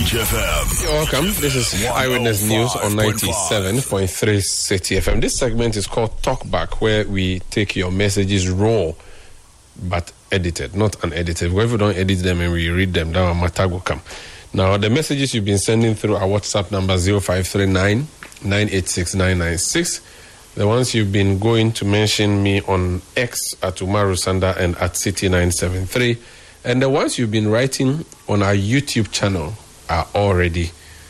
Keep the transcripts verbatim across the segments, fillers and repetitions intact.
H F M. You're welcome. This is Eyewitness News on ninety-seven point three City F M. This segment is called Talk Back, where we take your messages raw but edited, not unedited. Because if we don't edit them and we read them, then our matter will come. Now, the messages you've been sending through our WhatsApp number zero five three nine, nine eight six, nine nine six. The ones you've been going to mention me on X at Umaru Sanda and at City nine seven three. And the ones you've been writing on our YouTube channel are already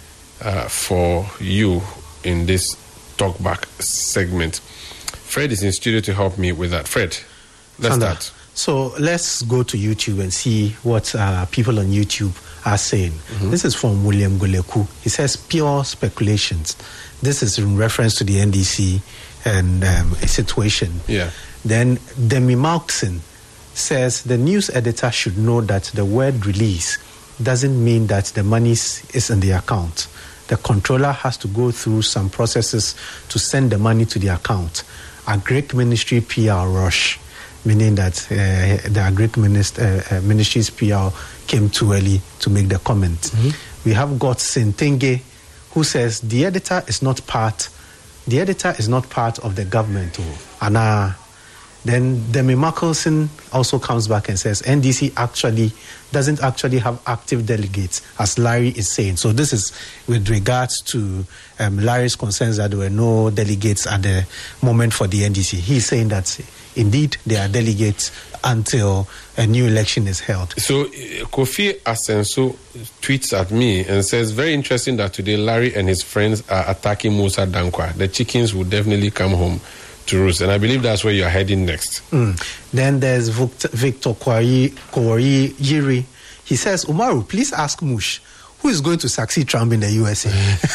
uh, for you in this Talkback segment. Fred is in studio to help me with that. Fred, let's Sanda, start. So let's go to YouTube and see what uh, people on YouTube are saying. Mm-hmm. This is from William Goleku. He says, pure speculations. This is in reference to the N D C and um, a situation. Yeah. Then Demi Malkson says the news editor should know that the word release doesn't mean that the money is in the account. The controller has to go through some processes to send the money to the account. A Greek ministry P R rush, meaning that uh, the Greek minister, uh, uh, ministry's P R came too early to make the comment. Mm-hmm. We have got Sentenge, who says the editor is not part. The editor is not part of the government. And uh, then Demi Malkson also comes back and says N D C actually doesn't actually have active delegates, as Larry is saying. So this is with regards to um, Larry's concerns that there were no delegates at the moment for the N D C. He's saying that indeed there are delegates until a new election is held. So uh, Kofi Asenso tweets at me and says, very interesting that today Larry and his friends are attacking Musa Dankwa. The chickens will definitely come home to roost. And I believe that's where you're heading next. Mm. Then there's Victor Kwari Yiri. He says, Umaru, please ask Mush, who is going to succeed Trump in the U S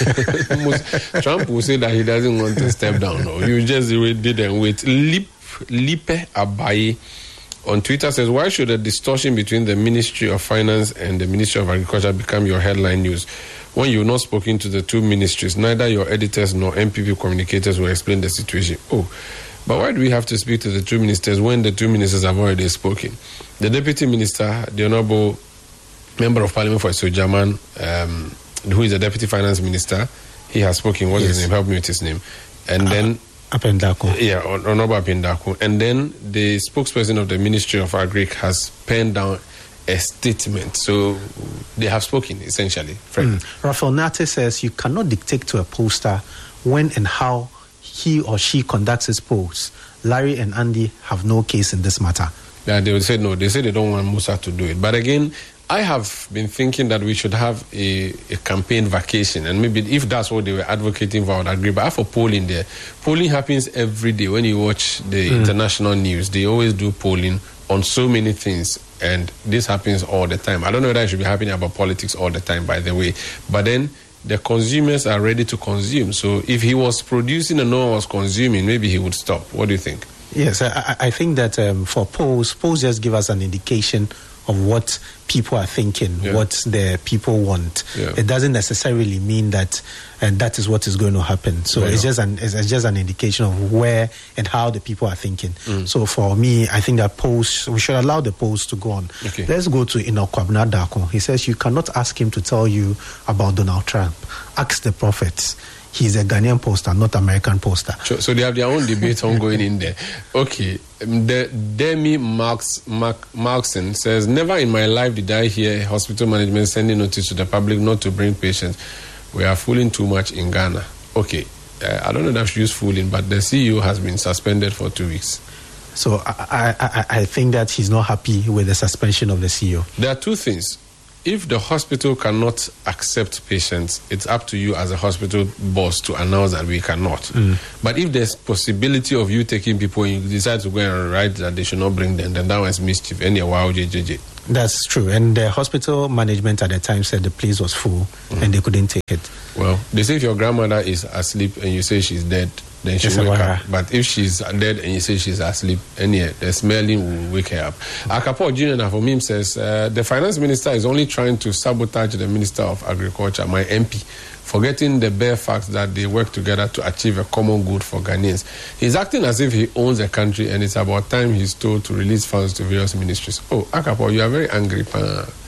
A? Trump will say that he doesn't want to step down. No, you just did and wait. Lip, Lipe Abayi on Twitter says, why should a distortion between the Ministry of Finance and the Ministry of Agriculture become your headline news? When you've not spoken to the two ministries, neither your editors nor M P P communicators will explain the situation. Oh, but why do we have to speak to the two ministers when the two ministers have already spoken? The Deputy Minister, the Honorable Member of Parliament for Sojaman, um, who is the Deputy Finance Minister, he has spoken. What's yes. his name? Help me with his name. And uh, then... Apendako. Yeah, Honorable Apendako. And then the spokesperson of the Ministry of Agri has penned down a statement. So they have spoken, essentially. Mm. Rafael Nate says you cannot dictate to a pollster when and how he or she conducts his polls. Larry and Andy have no case in this matter. Yeah, they will say no. They say they don't want Musa to do it. But again, I have been thinking that we should have a, a campaign vacation. And maybe if that's what they were advocating for, I would agree. But I have for polling there. Polling happens every day. When you watch the mm. international news, they always do polling on so many things. And this happens all the time. I don't know whether it should be happening about politics all the time, by the way. But then the consumers are ready to consume. So if he was producing and no one was consuming, maybe he would stop. What do you think? Yes, I, I think that um, for polls, polls just give us an indication of what people are thinking, yeah. what the people want. Yeah. It doesn't necessarily mean that and that is what is going to happen. So right it's just an it's just an indication of where and how the people are thinking. Mm. So for me, I think that polls, we should allow the polls to go on. Okay. Let's go to Inokwabna Dako. He says you cannot ask him to tell you about Donald Trump. Ask the prophets. He's a Ghanaian poster, not American poster. So, so they have their own debate ongoing in there. Okay. The Demi Marks, Mark, Markson says, never in my life did I hear hospital management sending notice to the public not to bring patients. We are fooling too much in Ghana. Okay. Uh, I don't know if I should use fooling, but the C E O has been suspended for two weeks. So I, I, I think that he's not happy with the suspension of the C E O. There are two things. If the hospital cannot accept patients, it's up to you as a hospital boss to announce that we cannot. Mm. But if there's possibility of you taking people and you decide to go and write that they should not bring them, then that was mischief. Any wow, J J J. That's true. And the hospital management at the time said the place was full mm. and they couldn't take it. Well, they say if your grandmother is asleep and you say she's dead, then she will wake up. But if she's dead and you say she's asleep, and yeah, the smelling will wake her up. Akapo Junior Nafomim says, uh, the finance minister is only trying to sabotage the Minister of Agriculture, my M P, forgetting the bare fact that they work together to achieve a common good for Ghanaians. He's acting as if he owns the country, and it's about time he's told to release funds to various ministries. Oh, Akapo, you are very angry. Pa.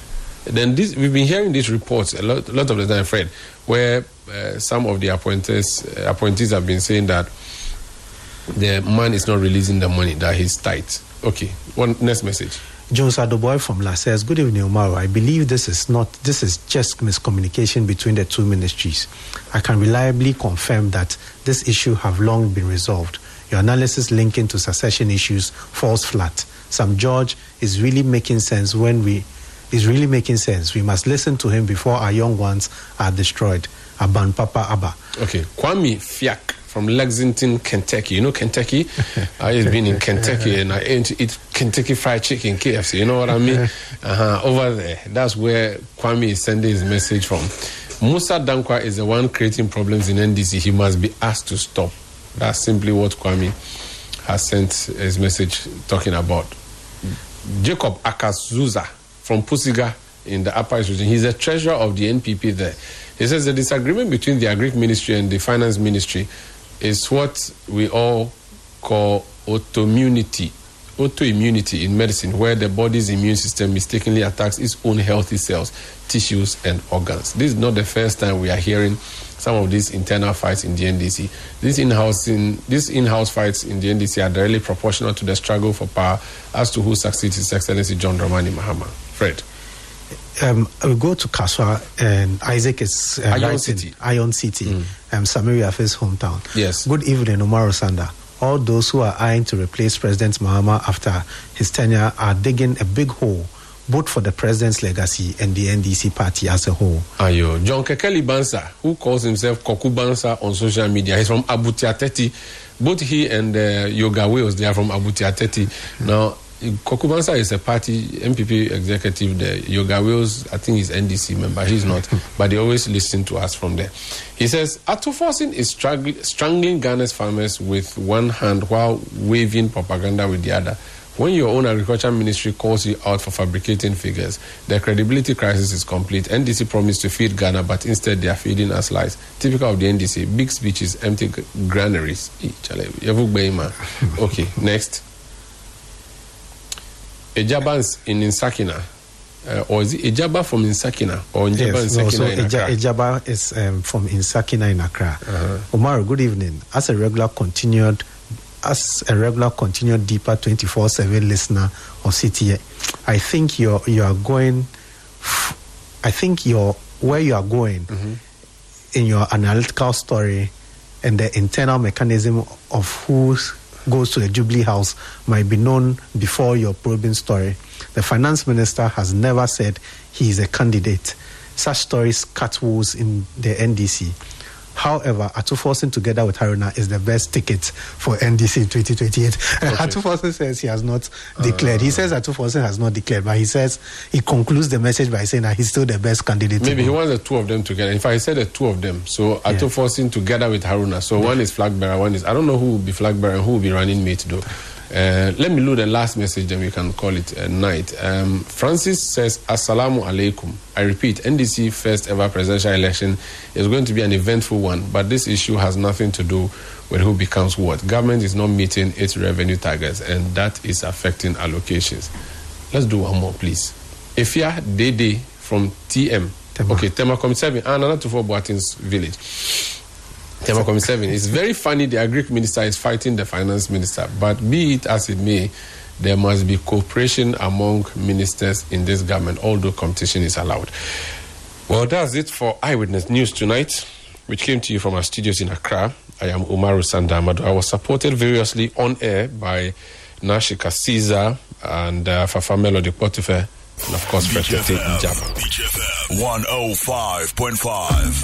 Then this, we've been hearing these reports a lot, a lot of the time, Fred, where uh, some of the appointees, uh, appointees have been saying that the man is not releasing the money, that he's tight. Okay, one next message. Jones Adoboy from La says, good evening, Umaru. I believe this is not, this is just miscommunication between the two ministries. I can reliably confirm that this issue have long been resolved. Your analysis linking to succession issues falls flat. Sam George is really making sense when we, is really making sense. We must listen to him before our young ones are destroyed. Aban Papa Abba. Okay, Kwame Fiak from Lexington, Kentucky. You know Kentucky? I've been in Kentucky and I ate to eat Kentucky Fried Chicken, K F C. You know what I mean? Uh-huh. Over there. That's where Kwame is sending his message from. Musa Dankwa is the one creating problems in N D C. He must be asked to stop. That's simply what Kwame has sent his message talking about. Jacob Akazuza from Pusiga in the Upper East region. He's the treasurer of the N P P there. He says the disagreement between the Agric Ministry and the Finance Ministry is what we all call autoimmunity, autoimmunity in medicine, where the body's immune system mistakenly attacks its own healthy cells, tissues, and organs. This is not the first time we are hearing some of these internal fights in the N D C. These in-house, in, these in-house fights in the N D C are directly proportional to the struggle for power as to who succeeds His Excellency John Dramani Mahama. Fred. Um, we go to Kaswa, and Isaac is uh, Iron City. Iron City, mm. um, Samaria Afe's hometown. Yes. Good evening, Umaru Sanda. All those who are eyeing to replace President Mahama after his tenure are digging a big hole, both for the president's legacy and the N D C party as a whole. Ayo, John Kekeli Bansa, who calls himself Koku Bansa on social media, he's from Abuti Ateti. Both he and uh, Yoga Wales, they are from Abuti Ateti. Mm. Now, Koku Bansa is a party N P P executive there. Yoga Wales, I think he's N D C member. He's not, but they always listen to us from there. He says, Atuforsin is strangling, strangling Ghana's farmers with one hand while waving propaganda with the other. When your own agriculture ministry calls you out for fabricating figures, the credibility crisis is complete. N D C promised to feed Ghana, but instead they are feeding us lies. Typical of the N D C, big speeches, empty granaries. Okay, next. Ejaba in Insakina, uh, or is it Ejaba from Insakina, or Ejaba yes, Insakina no, so in Accra? Ejaba is um, from Insakina in Accra. Uh-huh. Omar, good evening. As a regular continued, as a regular continued deeper twenty-four seven listener of C T A, I think you're you are going. I think you're where you are going mm-hmm. in your analytical story and the internal mechanism of who's goes to the Jubilee House might be known before your probing story. The finance minister has never said he is a candidate. Such stories cut woes in the N D C. However, Atuforsin together with Haruna is the best ticket for N D C in twenty twenty-eight. Okay. Atuforsin says he has not declared. Uh, he says Atuforsin has not declared, but he says he concludes the message by saying that he's still the best candidate. Maybe he wants the two of them together. In fact, he said the two of them. So Atuforsin yeah. together with Haruna. So yeah. one is flag bearer, one is, I don't know who will be flag bearer and who will be running mate though. Uh, let me load the last message, then we can call it a night. Um, Francis says, Assalamu alaikum. I repeat, N D C first ever presidential election is going to be an eventful one, but this issue has nothing to do with who becomes what. Government is not meeting its revenue targets, and that is affecting allocations. Let's do one more, please. Ifya Dede from T M. Tema. Okay, Temakom seven, and another two four Boatin's village. Temakom seven. It's very funny the Agric minister is fighting the finance minister, but be it as it may, there must be cooperation among ministers in this government, although competition is allowed. Well, that's it for Eyewitness News tonight, which came to you from our studios in Accra. I am Umaru Sandamado. I was supported variously on air by Nashika Caesar and uh, Fafa Melody Potife, and of course, Fred Ijaba. one oh five point five